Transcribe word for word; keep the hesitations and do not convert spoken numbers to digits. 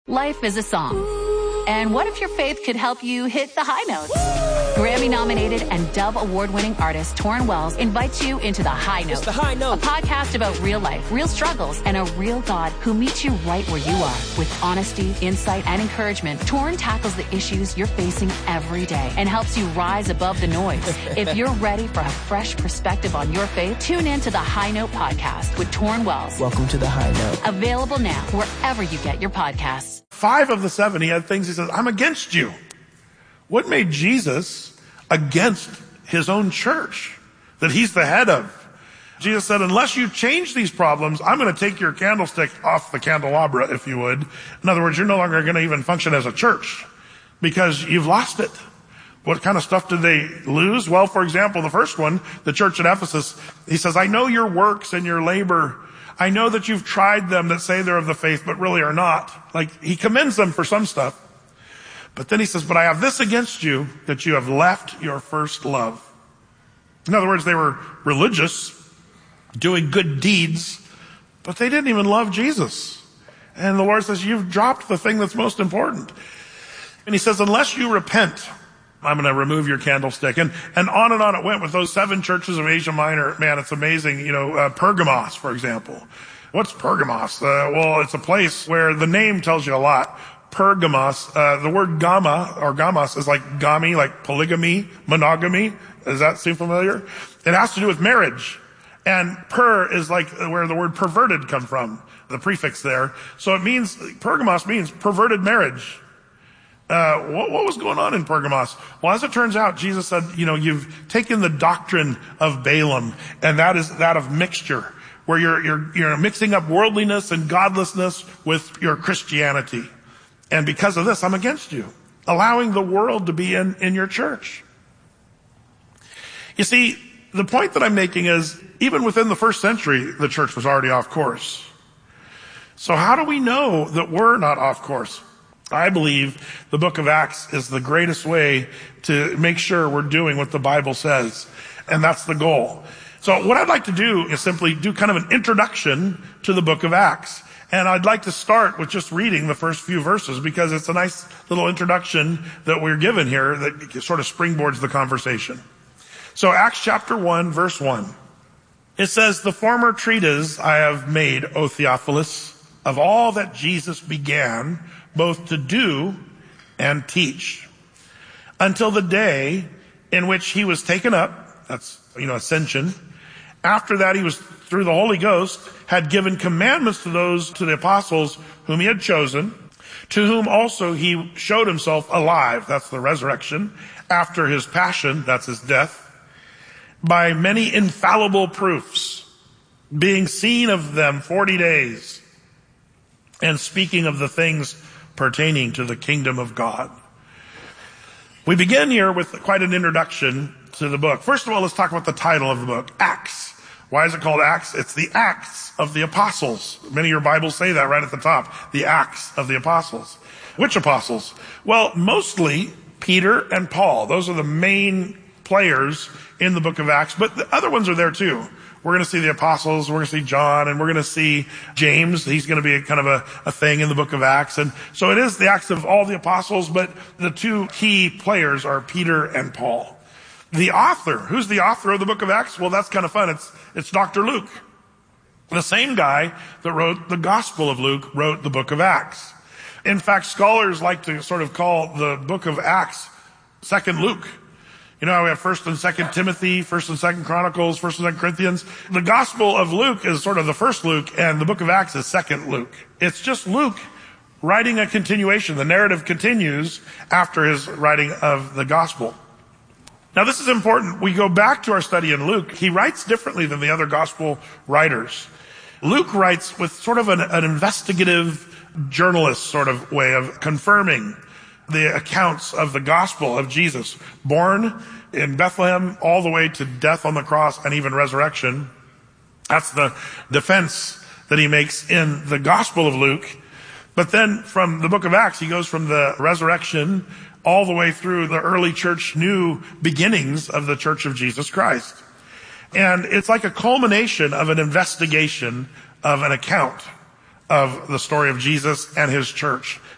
Life is a song. And what if your faith could help you hit the high notes? Grammy-nominated and Dove Award-winning artist Torrin Wells invites you into The High Note. It's The High Note. A podcast about real life, real struggles, and a real God who meets you right where you are. With honesty, insight, and encouragement, Torrin tackles the issues you're facing every day and helps you rise above the noise. If you're ready for a fresh perspective on your faith, tune in to The High Note podcast with Torrin Wells. Welcome to The High Note. Available now wherever you get your podcasts. Five of the seven, he had things he says, I'm against you. What made Jesus against his own church that he's the head of? Jesus said, unless you change these problems, I'm going to take your candlestick off the candelabra, if you would. In other words, you're no longer going to even function as a church because you've lost it. What kind of stuff did they lose? Well, for example, the first one, the church at Ephesus, he says, I know your works and your labor. I know that you've tried them that say they're of the faith, but really are not. Like, he commends them for some stuff. But then he says, but I have this against you, that you have left your first love. In other words, they were religious, doing good deeds, but they didn't even love Jesus. And the Lord says, you've dropped the thing that's most important. And he says, unless you repent, I'm going to remove your candlestick. And, and on and on it went with those seven churches of Asia Minor. Man, it's amazing. You know, uh, Pergamos, for example. What's Pergamos? Uh, well, it's a place where the name tells you a lot. Pergamos, uh, the word gamma or gamos is like gami, like polygamy, monogamy. Does that seem familiar? It has to do with marriage. And per is like where the word perverted come from, the prefix there. So it means, Pergamos means perverted marriage. Uh, what, what was going on in Pergamos? Well, as it turns out, Jesus said, you know, you've taken the doctrine of Balaam, and that is that of mixture, where you're, you're, you're mixing up worldliness and godlessness with your Christianity. And because of this, I'm against you, allowing the world to be in, in your church. You see, the point that I'm making is, even within the first century, the church was already off course. So how do we know that we're not off course? I believe the book of Acts is the greatest way to make sure we're doing what the Bible says. And that's the goal. So what I'd like to do is simply do kind of an introduction to the book of Acts. And I'd like to start with just reading the first few verses because it's a nice little introduction that we're given here that sort of springboards the conversation. So Acts chapter one, verse one. It says, the former treatise I have made, O Theophilus, of all that Jesus began both to do and teach, until the day in which he was taken up, that's, you know, ascension. After that, he was, through the Holy Ghost, had given commandments to those, to the apostles whom he had chosen, to whom also he showed himself alive, that's the resurrection, after his passion, that's his death, by many infallible proofs, being seen of them forty days, and speaking of the things pertaining to the kingdom of God. We begin here with quite an introduction to the book. First of all, let's talk about the title of the book, Acts. Why is it called Acts? It's the Acts of the Apostles. Many of your Bibles say that right at the top, the Acts of the Apostles. Which apostles? Well, mostly Peter and Paul. Those are the main players in the book of Acts, but the other ones are there too. We're going to see the apostles, we're going to see John, and we're going to see James. He's going to be a, kind of a, a thing in the book of Acts. And so it is the Acts of all the apostles, but the two key players are Peter and Paul. The author, who's the author of the book of Acts? Well, that's kind of fun. It's, it's Doctor Luke. The same guy that wrote the Gospel of Luke wrote the book of Acts. In fact, scholars like to sort of call the book of Acts Second Luke. You know, we have First and Second Timothy, First and Second Chronicles, First and Second Corinthians. The Gospel of Luke is sort of the first Luke, and the book of Acts is Second Luke. It's just Luke writing a continuation. The narrative continues after his writing of the Gospel. Now, this is important. We go back to our study in Luke. He writes differently than the other Gospel writers. Luke writes with sort of an, an investigative journalist sort of way of confirming the accounts of the gospel of Jesus, born in Bethlehem all the way to death on the cross and even resurrection. That's the defense that he makes in the Gospel of Luke. But then from the book of Acts, he goes from the resurrection all the way through the early church, new beginnings of the Church of Jesus Christ. And it's like a culmination of an investigation of an account of the story of Jesus and his church.